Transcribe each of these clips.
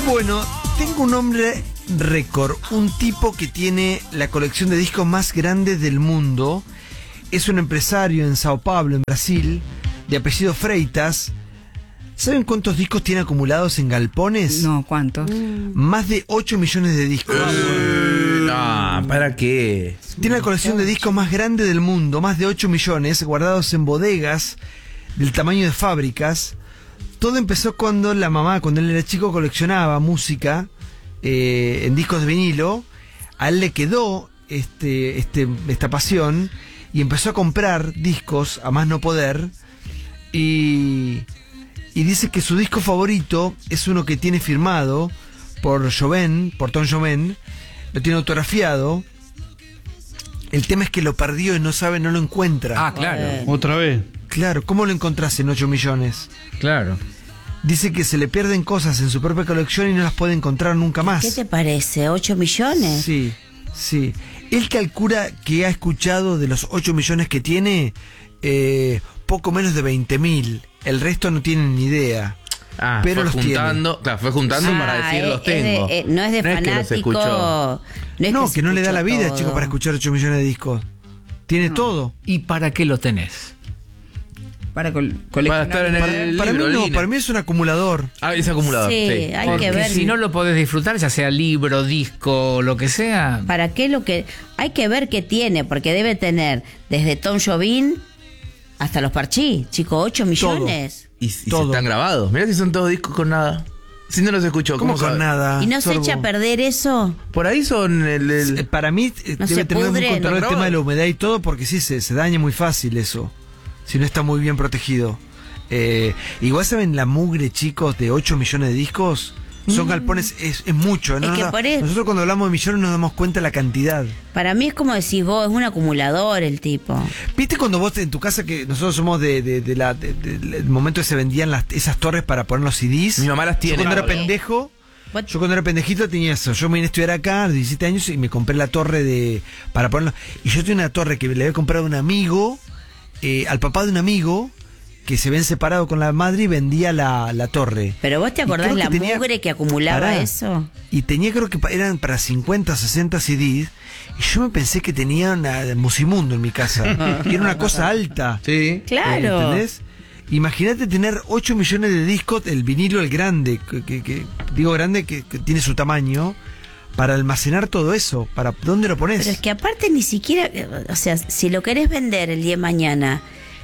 Bueno, tengo un hombre récord, un tipo que tiene la colección de discos más grande del mundo. Es un empresario en Sao Paulo, en Brasil, de apellido Freitas. ¿Saben cuántos discos tiene acumulados en galpones? No, ¿cuántos? Más de 8 millones de discos. No, ¿para qué? Tiene la colección de discos más grande del mundo, más de 8 millones, guardados en bodegas del tamaño de fábricas. Todo empezó cuando la mamá, cuando él era chico, coleccionaba música en discos de vinilo. A él le quedó esta pasión y empezó a comprar discos a más no poder. Y dice que su disco favorito es uno que tiene firmado por Tom Jobim, lo tiene autografiado. El tema es que lo perdió y no lo encuentra. Ah, claro. Otra vez. Claro, ¿cómo lo encontrás en 8 millones? Claro. Dice que se le pierden cosas en su propia colección y no las puede encontrar nunca más. ¿Qué te parece? ¿8 millones? Sí, sí. Él calcula que ha escuchado de los 8 millones que tiene, poco menos de 20.000. El resto no tienen ni idea. Ah, pero fue los juntando, tiene. claro, fue juntando para decir los tengo. No es de No es que los fanático. escuchó. No, que no le da la vida, todo. chico, para escuchar 8 millones de discos. Tiene todo. ¿Y para qué lo tenés? Para Para estar en el Para mí libro, no, Line. para mí es un acumulador. Ah, es acumulador. Sí, Sí. hay Porque que ver. si no lo podés disfrutar, ya sea libro, disco, lo que sea. ¿Para qué lo que...? Hay que ver qué tiene, porque debe tener desde Tom Jobim hasta los Parchís, chico, 8 millones. Y si Todo. están grabados. Mirá si son todos discos con nada. Si no los escucho, ¿Cómo ¿cómo con sabe? nada? ¿Y no se Sorbo? echa a perder eso? Por ahí son Para mí No debe se tener muy pudre, controlado ¿no? el tema de la humedad y todo, porque sí, se daña muy fácil eso, si no está muy bien protegido. Igual saben, la mugre, chicos, de 8 millones de discos, son galpones, es mucho. ¿No? Es que por eso- Nosotros cuando hablamos de millones nos damos cuenta de la cantidad. Para mí es como decís vos, es un acumulador el tipo. ¿Viste cuando vos en tu casa, que nosotros somos del momento que se vendían esas torres para poner los CDs? Mi mamá las tiene. Yo cuando era Pablo. pendejo, What? yo cuando era pendejito tenía eso. Yo me vine a estudiar acá a 17 años y me compré la torre para ponerlo. Y yo tenía una torre que le había comprado a un amigo, al papá de un amigo, que se habían separado con la madre y vendía la torre. Pero vos te acordás creo que la tenía- mugre que acumulaba Pará. eso. Y tenía, creo que eran para 50, 60 CDs. Y yo me pensé que tenía una Musimundo en mi casa. Y era una cosa alta. Sí. Claro. ¿Entendés? Imagínate tener 8 millones de discos, el vinilo, el grande, que digo grande, que tiene su tamaño, para almacenar todo eso. ¿Para dónde lo pones? Pero es que aparte ni siquiera, o sea, si lo querés vender el día de mañana,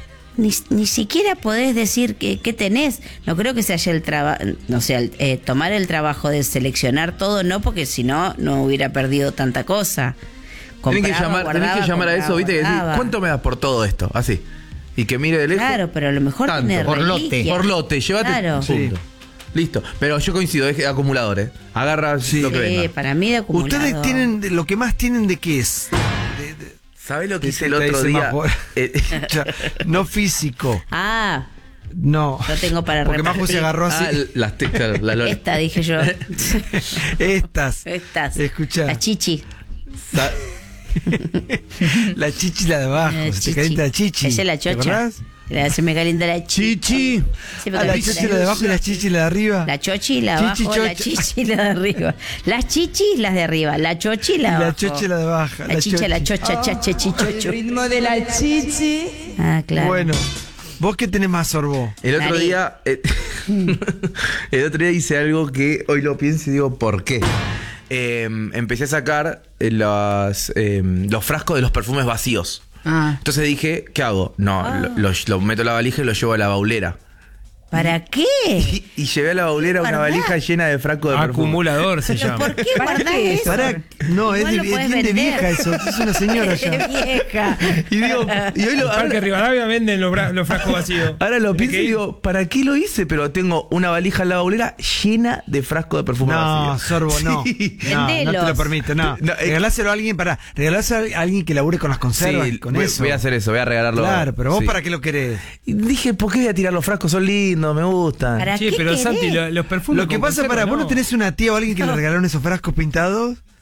ni siquiera podés decir qué tenés. No creo que se haya el trabajo, no sé, tomar el trabajo de seleccionar todo, no, porque si no, no hubiera perdido tanta cosa. Tenés que Compraba, llamar guardaba, a eso, ¿viste? Que decís, guardaba. ¿cuánto me das por todo esto? Así. Y que mire de lejos. Claro, pero a lo mejor Tanto, tiene por lote. reliquias. Por lote, llévate. Claro. Punto. Listo. Pero yo coincido, es acumulador, ¿eh? Agarra lo que venga. para mí de acumulador. Ustedes tienen, lo que más tienen de qué es. ¿Sabés lo que hice el Te otro dice día? Majo. No físico. Ah, No. lo tengo para Porque Majo repartir. se agarró así. Claro, la lora. Esta, dije yo. Estas. Estas. Escuchá. La chichi. La chichi, la de abajo. La Se te chichi. calienta la chichi. Esa es la ¿Te chocha. acordás? Se me calienta la chichi. Chichi. Se me Ah, la calienta chichi, la de abajo y la chichi, la de arriba. La chochi, la de Chichi, abajo, la chocha. chichi, la de arriba. Las chichis, las de arriba. La chochi, la de Y la abajo. chocha, la de abajo. La chicha, la chocha, chachechi, chocho. ritmo de la chichi. Ah, claro. Bueno, ¿vos qué tenés más, Sorbo? El otro Nariz. día. El otro día hice algo que hoy lo pienso y digo, ¿por qué? Empecé a sacar los frascos de los perfumes vacíos. Ah, Entonces dije, ¿qué hago? No, lo meto en la valija y lo llevo a la baulera. ¿Para qué? Y llevé a la baulera una ¿Guardás? valija llena de frascos de perfume. Acumulador se ¿Pero llama. por qué guardás eso? Pará, no, Igual es lo podés bien de vender. vieja eso. Es una señora ya. Es vieja. Y digo, y hoy En Parque Rivadavia venden los frascos vacíos. ahora lo ¿De pienso qué? y digo, ¿para qué lo hice? Pero tengo una valija en la baulera llena de frascos de perfume No, vacíos. Sorbo, no. Sí. No, no te Vendelos. lo permito, no. No, Regaláselo a alguien regaláselo a alguien que labure con las conservas, Sí, con voy, eso. voy a hacer eso, voy a regalarlo. Claro, pero vos Sí. ¿para qué lo querés? Y dije, ¿por qué voy a tirar los frascos? Son lindos, me gustan. ¿Para Sí, qué pero querés? Santi, los perfumes. Lo que con pasa, conserva, ¿vos no tenés una tía o alguien que le regalaron esos frascos pintados?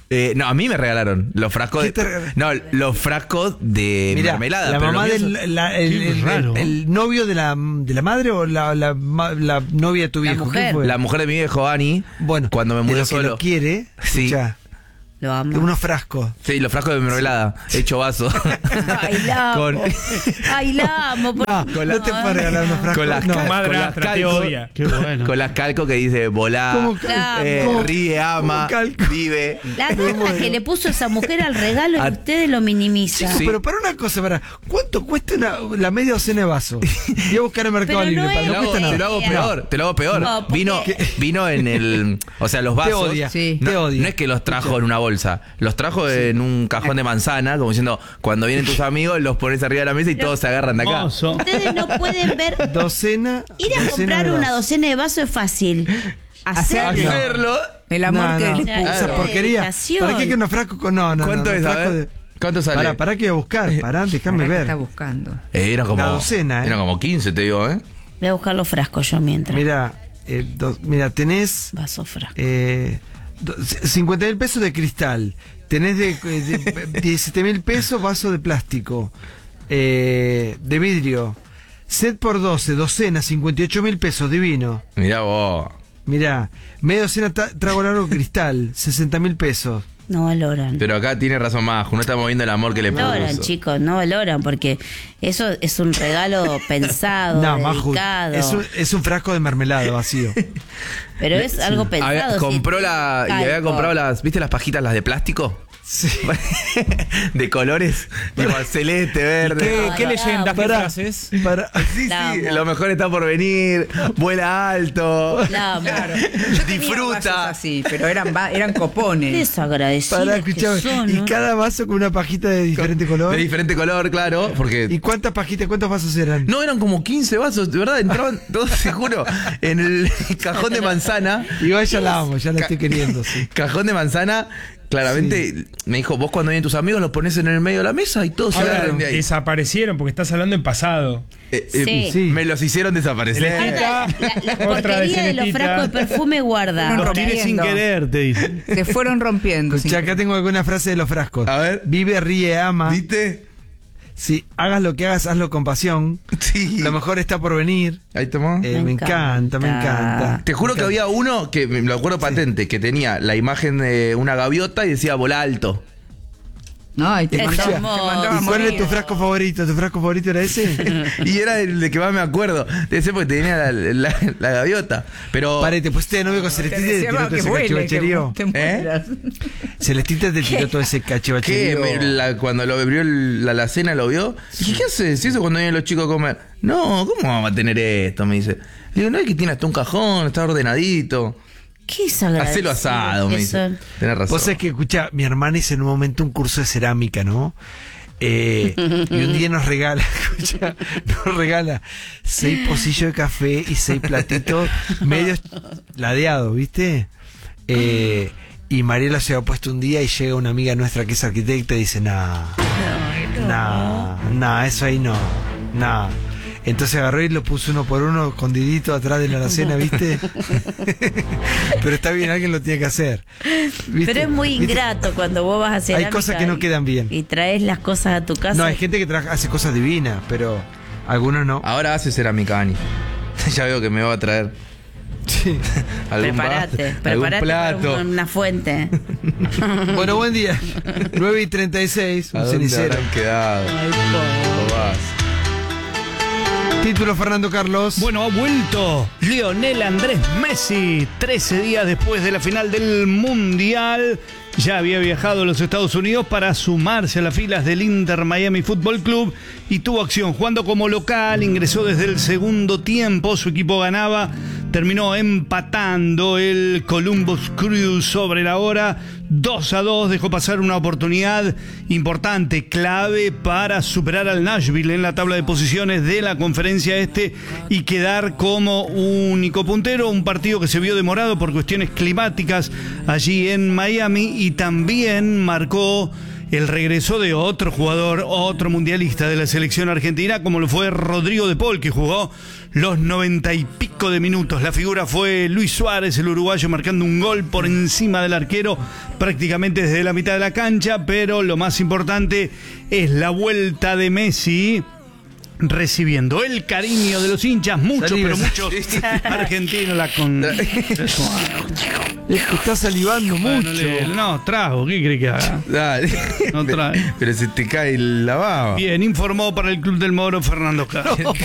No, a mí me regalaron los frascos ¿Qué te regalaron? No, los frascos de Mirá, mermelada. la pero mamá lo mío del son- Qué raro. el novio de la madre o la novia de tu La viejo. mujer. ¿Quién fue? La mujer de mi viejo, Ani, Bueno, cuando me de mudé lo que solo. lo quiere, Sí. escuchá, Lo amo. unos frascos. Sí, los frascos de mermelada, hecho vaso. Ay, la amo. Con- Ay, la amo. por- No, no te puedo regalar unos frascos. Con las no. cal- Madrastra, te odia. Qué bueno. Con las calcos que dice volá, ¿Cómo calco? ríe, ama, ¿Cómo calco? vive. La gana que le puso esa mujer al regalo y A- ustedes lo minimizan. Sí. Pero para una cosa, ¿cuánto cuesta la media docena de vasos? Voy a buscar en Mercado Pero Libre, no para es- no Te lo hago, cuesta te nada. lo hago No. peor, te lo hago peor. No, porque- Vino en el, o sea, los vasos. odia. Sí. No, Te odia. no es que los trajo en una bolsa, los trajo en un cajón de manzana, como diciendo, cuando vienen tus amigos, los pones arriba de la mesa y todos se agarran de acá. Hermoso. Ustedes no pueden ver. Docena. Ir a docena comprar de una vasos. docena de vasos es fácil. Hacerlo. Hacerlo. El amor No, que no. les Claro. puso. Esa porquería. Dedicación. ¿Para qué que unos frascos con.? No, ¿Cuánto es? A frascos ver. ¿Cuánto sale? Pará que voy a buscar. Pará, déjame Pará que ver. está buscando. Eran como, La docena, eran como 15, te digo, ¿eh? Voy a buscar los frascos yo mientras. Mira, tenés Vaso frasco. 50.000 pesos de cristal. Tenés de 17.000 pesos vaso de plástico. De vidrio. Set por 12, docena, 58.000 pesos, divino. Mirá vos. Mirá, media docena trago largo cristal, 60.000 pesos. No valoran. Pero acá tiene razón Maju, no estamos viendo el amor que le No valoran, puso. chicos, no valoran porque eso es un regalo pensado, No, Maju, dedicado. es un frasco de mermelada vacío. Pero es algo pensado. Había, sí. compró la y había Calco. comprado las, ¿viste las pajitas las de plástico? Sí. De colores, tipo celeste, verde. ¿Qué Ay, leyenda, qué pará. frases? Para, Sí, La sí, amo. lo mejor está por venir, vuela alto, La amo. Claro. Yo tenía vasos disfruta. así, pero eran copones. Desagradecidos para que escuchar. son, Y ¿no? cada vaso con una pajita de diferente color. De diferente color, claro, porque... ¿Y cuántas pajitas, cuántos vasos eran? No, eran como 15 vasos, de verdad, entraban todos, te juro, en el cajón de manzana. Igual ya la amo, ya la estoy queriendo, sí. Cajón de manzana, claramente, me dijo, vos cuando vienen tus amigos los pones en el medio de la mesa y todos se Ahora, agarran de ahí. desaparecieron porque estás hablando en pasado. Sí. Sí. Me los hicieron desaparecer. La Otra porquería de los decenetita. frascos de perfume guarda. No, Los tiré sin rompiendo. querer, te dice. Se fueron rompiendo. sí. Escucha, acá tengo alguna frase de los frascos. A ver. Vive, ríe, ama. ¿Viste? Si hagas lo que hagas, hazlo con pasión. Sí. Lo mejor está por venir. Ahí tomó. Me encanta, me encanta. Te juro que había uno que me lo acuerdo patente, que tenía la imagen de una gaviota y decía bola alto. No, y te Es mandaba, te hermoso. mandaba a ¿Y cuál es morir. tu frasco favorito? ¿Tu frasco favorito era ese? Y era el de que más me acuerdo. De ese porque tenía la gaviota. Pero. Pare, te pusiste de novio con Te Celestita y te decía, tiró "Va, todo que ese huele, cachivacherío. que te mueras". Celestita te tiró todo ese ¿Qué? cachivacherío. Cuando lo abrió la cena lo vio. Dije, ¿qué haces? ¿Y eso cuando vienen los chicos a comer? No, ¿cómo vamos a tener esto? Me dice. Le digo, no es que tiene hasta un cajón, está ordenadito. Qué desagradecido. Hacelo asado, me que dice. son. Tenés razón. Vos sabés que, escucha, mi hermana hizo en un momento un curso de cerámica, ¿no? Y un día nos regala, escucha, nos regala 6 pocillos de café y 6 platitos medios ladeados, ¿viste? Y Mariela se había puesto un día y llega una amiga nuestra que es arquitecta y dice, no, eso ahí no, no. Entonces agarró y lo puso uno por uno escondidito atrás de la alacena, ¿viste? Pero está bien, alguien lo tiene que hacer. ¿viste? Pero es muy ¿Viste? ingrato cuando vos vas a hacer. Hay cosas que no quedan bien. Y traes las cosas a tu casa. No, hay gente que hace cosas divinas, pero algunos no. Ahora hace cerámica, Ani. Ya veo que me va a traer Sí. algún Prepárate, algún prepárate plato. para una fuente. Bueno, buen día. 9:36, ¿A un dónde cenicero. habrán quedado? Bobas. Título Fernando Carlos. Bueno, ha vuelto Lionel Andrés Messi 13 días después de la final del Mundial. Ya había viajado a los Estados Unidos para sumarse a las filas del Inter Miami Football Club y tuvo acción jugando como local, ingresó desde el segundo tiempo, su equipo ganaba, terminó empatando el Columbus Crew sobre la hora, 2-2, dejó pasar una oportunidad importante, clave para superar al Nashville en la tabla de posiciones de la conferencia este y quedar como único puntero, un partido que se vio demorado por cuestiones climáticas allí en Miami y también marcó el regreso de otro jugador, otro mundialista de la selección argentina, como lo fue Rodrigo de Paul, que jugó los 90 y pico de minutos. La figura fue Luis Suárez, el uruguayo, marcando un gol por encima del arquero prácticamente desde la mitad de la cancha, pero lo más importante es la vuelta de Messi, recibiendo el cariño de los hinchas, muchos, Saliva. pero muchos argentinos la con... Es que está salivando mucho. No, trago, ¿qué cree que haga? Dale. No trae. Pero se te cae la baba. Bien, informó para el Club del Moro Fernando Castro.